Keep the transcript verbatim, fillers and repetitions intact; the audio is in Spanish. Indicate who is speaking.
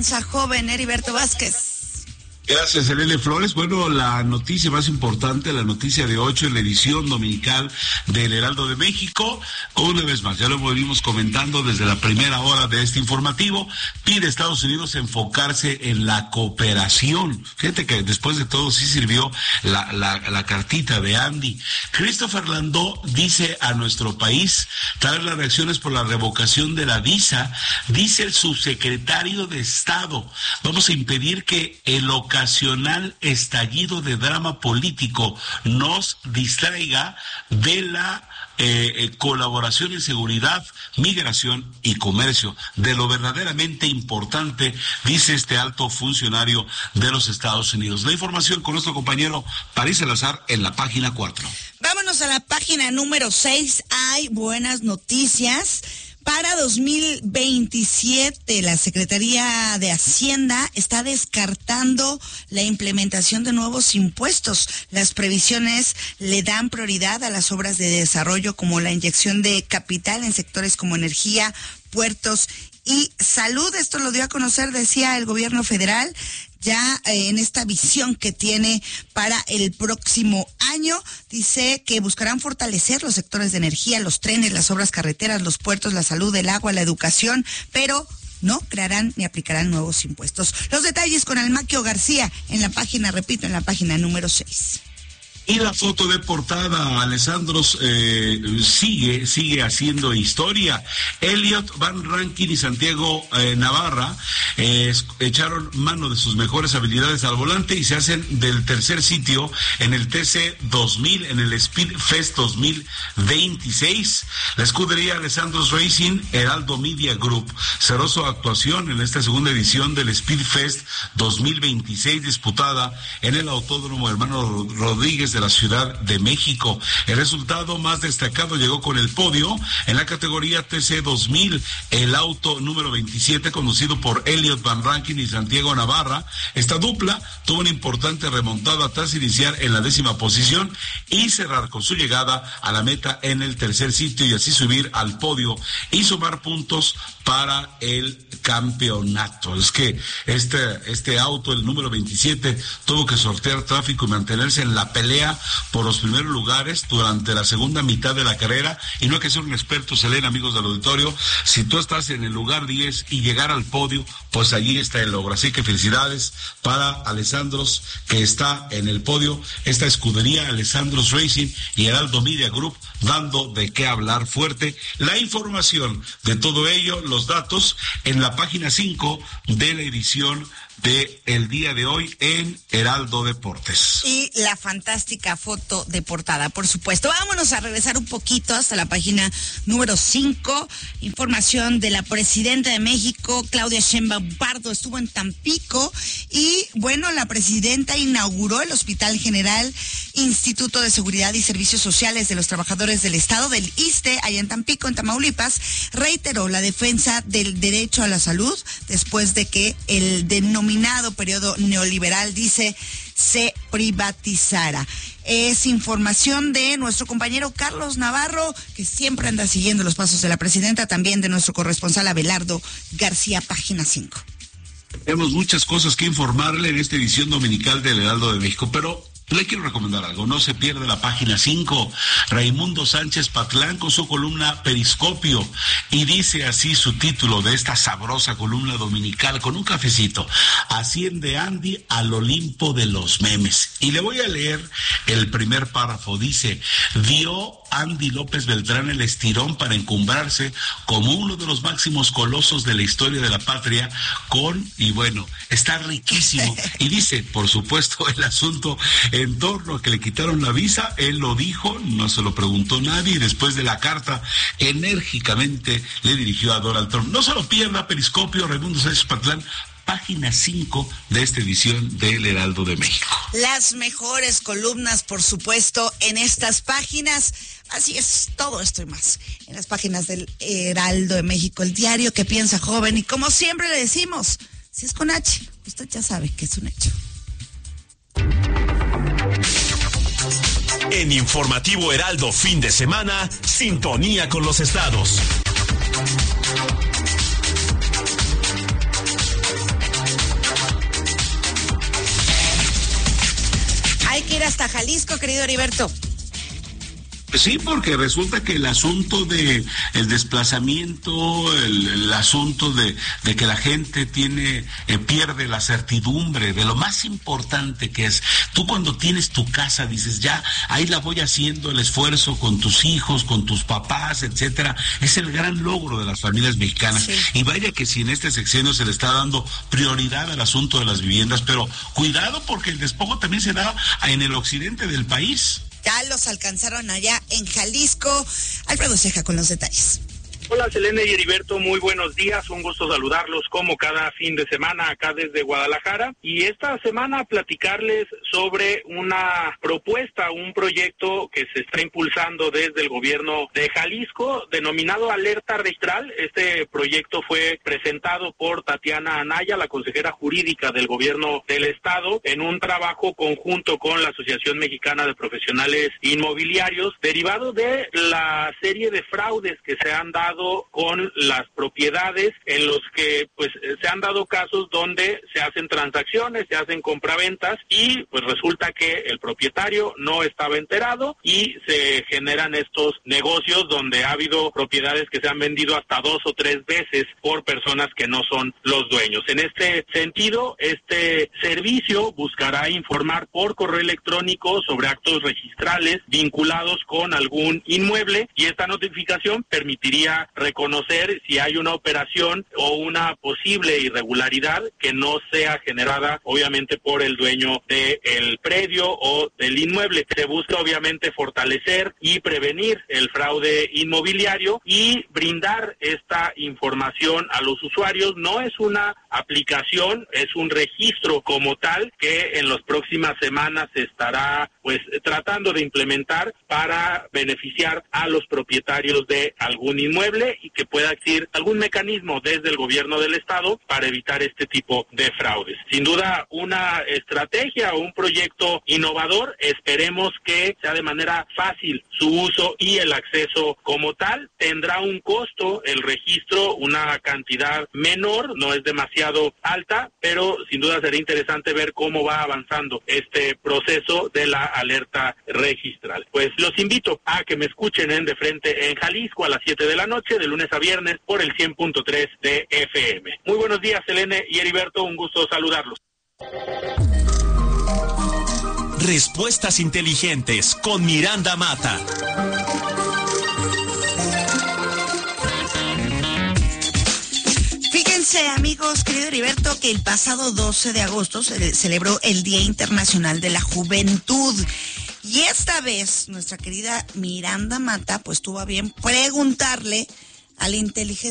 Speaker 1: Joven Heriberto Vázquez.
Speaker 2: Gracias, Elele Flores. Bueno, la noticia más importante, la noticia de ocho en la edición dominical del Heraldo de México. Una vez más, ya lo volvimos comentando desde la primera hora de este informativo. Pide Estados Unidos enfocarse en la cooperación. Fíjate que después de todo sí sirvió la, la, la cartita de Andy. Christopher Landó dice a nuestro país, tras las reacciones por la revocación de la visa, dice el subsecretario de Estado, vamos a impedir que el ocasional estallido de drama político nos distraiga de la eh, eh, colaboración en seguridad, migración y comercio, de lo verdaderamente importante, dice este alto funcionario de los Estados Unidos. La información con nuestro compañero París Salazar en la página cuatro.
Speaker 1: Vámonos a la página número seis. Hay buenas noticias. Para dos mil veintisiete, la Secretaría de Hacienda está descartando la implementación de nuevos impuestos. Las previsiones le dan prioridad a las obras de desarrollo como la inyección de capital en sectores como energía, puertos y salud. Esto lo dio a conocer, decía el gobierno federal, ya eh, en esta visión que tiene para el próximo año. Dice que buscarán fortalecer los sectores de energía, los trenes, las obras carreteras, los puertos, la salud, el agua, la educación, pero no crearán ni aplicarán nuevos impuestos. Los detalles con Almaquio García en la página, repito, en la página número seis.
Speaker 2: Y la foto de portada, Alessandros eh, sigue, sigue haciendo historia. Elliot Van Rankin y Santiago eh, Navarra eh, echaron mano de sus mejores habilidades al volante y se hacen del tercer sitio en el T C dos mil, en el Speed Fest dos mil veintiséis. La escudería Alessandros Racing, Heraldo Media Group, cerró su actuación en esta segunda edición del Speed Fest dos mil veintiséis, disputada en el Autódromo Hermano Rodríguez de la Ciudad de México. El resultado más destacado llegó con el podio en la categoría T C dos mil, el auto número veintisiete conducido por Elliot Van Rankin y Santiago Navarra. Esta dupla tuvo una importante remontada tras iniciar en la décima posición y cerrar con su llegada a la meta en el tercer sitio y así subir al podio y sumar puntos para el campeonato. Es que este, este auto, el número veintisiete, tuvo que sortear tráfico y mantenerse en la pelea por los primeros lugares durante la segunda mitad de la carrera, y no hay que ser un experto, se leen, amigos del auditorio, si tú estás en el lugar diez y llegar al podio, pues allí está el logro. Así que felicidades para Alessandros, que está en el podio, esta escudería Alessandros Racing y Heraldo Media Group, dando de qué hablar fuerte. La información de todo ello, los datos, en la página cinco de la edición de el día de hoy en Heraldo Deportes.
Speaker 1: Y la fantástica foto de portada, por supuesto. Vámonos a regresar un poquito hasta la página número cinco. Información de la presidenta de México, Claudia Sheinbaum Pardo, estuvo en Tampico y, bueno, la presidenta inauguró el Hospital General Instituto de Seguridad y Servicios Sociales de los Trabajadores del Estado, del I S S S T E, allá en Tampico, en Tamaulipas. Reiteró la defensa del derecho a la salud después de que el denominado periodo neoliberal, dice, se privatizara. Es información de nuestro compañero Carlos Navarro, que siempre anda siguiendo los pasos de la presidenta, también de nuestro corresponsal Abelardo García, página cinco.
Speaker 2: Tenemos muchas cosas que informarle en esta edición dominical del Heraldo de México, pero le quiero recomendar algo, no se pierde la página cinco. Raimundo Sánchez Patlán con su columna Periscopio, y dice así su título de esta sabrosa columna dominical con un cafecito: asciende Andy al Olimpo de los memes. Y le voy a leer el primer párrafo. Dice: dio Andy López Beltrán el estirón para encumbrarse como uno de los máximos colosos de la historia de la patria con, y bueno, está riquísimo. Y dice, por supuesto, el asunto en torno a que le quitaron la visa, él lo dijo, no se lo preguntó nadie, y después de la carta enérgicamente le dirigió a Donald Trump. No se lo pierda, Periscopio, Raimundo Sánchez Patlán, página cinco de esta edición del Heraldo de México.
Speaker 1: Las mejores columnas, por supuesto, en estas páginas. Así es, todo esto y más en las páginas del Heraldo de México, el diario que piensa joven. Y como siempre le decimos, si es con H, usted ya sabe que es un hecho.
Speaker 3: En Informativo Heraldo fin de semana, sintonía con los estados.
Speaker 1: hasta Jalisco, querido Heriberto.
Speaker 2: Sí, porque resulta que el asunto de el desplazamiento, el, el asunto de, de que la gente tiene, eh, pierde la certidumbre de lo más importante que es. Tú cuando tienes tu casa dices, ya, ahí la voy haciendo el esfuerzo con tus hijos, con tus papás, etcétera. Es el gran logro de las familias mexicanas. Sí. Y vaya que si en este sexenio se le está dando prioridad al asunto de las viviendas, pero cuidado porque el despojo también se da en el occidente del país.
Speaker 1: Ya los alcanzaron allá en Jalisco. Alfredo Ceja con los detalles.
Speaker 4: Hola Selene y Heriberto, muy buenos días, un gusto saludarlos como cada fin de semana acá desde Guadalajara y esta semana platicarles sobre una propuesta, un proyecto que se está impulsando desde el gobierno de Jalisco denominado Alerta Registral. Este proyecto fue presentado por Tatiana Anaya, la consejera jurídica del gobierno del estado, en un trabajo conjunto con la Asociación Mexicana de Profesionales Inmobiliarios, derivado de la serie de fraudes que se han dado con las propiedades en los que pues se han dado casos donde se hacen transacciones, se hacen compraventas y pues resulta que el propietario no estaba enterado y se generan estos negocios donde ha habido propiedades que se han vendido hasta dos o tres veces por personas que no son los dueños. En este sentido, este servicio buscará informar por correo electrónico sobre actos registrales vinculados con algún inmueble y esta notificación permitiría reconocer si hay una operación o una posible irregularidad que no sea generada obviamente por el dueño del predio o del inmueble. Se busca obviamente fortalecer y prevenir el fraude inmobiliario y brindar esta información a los usuarios. No es una aplicación, es un registro como tal que en las próximas semanas se estará pues tratando de implementar para beneficiar a los propietarios de algún inmueble y que pueda existir algún mecanismo desde el gobierno del estado para evitar este tipo de fraudes. Sin duda una estrategia o un proyecto innovador, esperemos que sea de manera fácil su uso y el acceso como tal. Tendrá un costo el registro, una cantidad menor, no es demasiado alta, pero sin duda será interesante ver cómo va avanzando este proceso de la alerta registral. Pues los invito a que me escuchen en De Frente en Jalisco a las siete de la noche, de lunes a viernes, por el cien punto tres de F M. Muy buenos días, Selene y Heriberto, un gusto saludarlos.
Speaker 3: Respuestas inteligentes con Miranda Mata.
Speaker 1: Fíjense, amigos, querido Heriberto, que el pasado doce de agosto se celebró el Día Internacional de la Juventud. Y esta vez, nuestra querida Miranda Mata, pues tuvo a bien preguntarle a la inteligencia